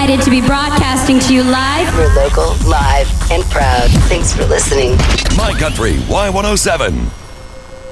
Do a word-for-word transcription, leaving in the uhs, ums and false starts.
excited to be broadcasting to you live. We're local, live, and proud. Thanks for listening. My Country Y one oh seven.